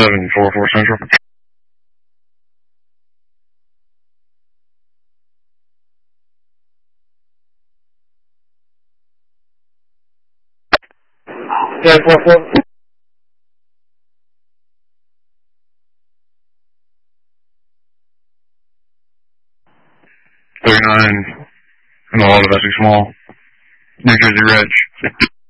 744 Central. Yeah, 44. 39 in the lot of Essex Mall, New Jersey Ridge.